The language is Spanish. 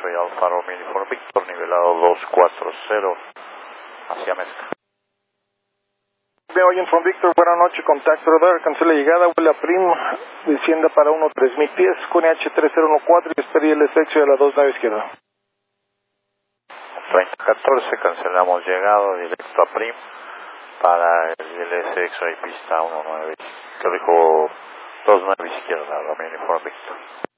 X-Ray Alfa Romeo Uniforme Victor, nivelado 240 hacia Mezca. Oyen from Victor, buenas noches, contacto radar, cancela llegada, vuela prim, descienda para 13000 pies, con H3014 y espera el sexo de la 2 nave izquierda. 3014, cancelamos llegado directo a prim para el LS X-Ray pista 19, que dijo 29 izquierda, Romeo Uniforme Victor.